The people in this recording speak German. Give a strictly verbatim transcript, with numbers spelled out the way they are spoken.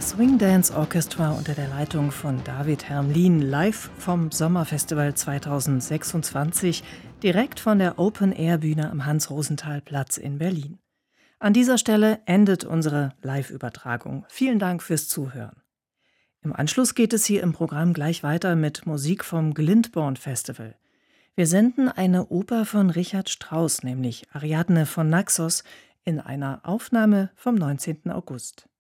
Swing Dance Orchestra unter der Leitung von David Hermlin, live vom Sommerfestival zweitausendsechsundzwanzig, direkt von der Open-Air-Bühne am Hans-Rosenthal-Platz in Berlin. An dieser Stelle endet unsere Live-Übertragung. Vielen Dank fürs Zuhören. Im Anschluss geht es hier im Programm gleich weiter mit Musik vom Glindborn Festival. Wir senden eine Oper von Richard Strauss, nämlich Ariadne von Naxos, in einer Aufnahme vom neunzehnten August.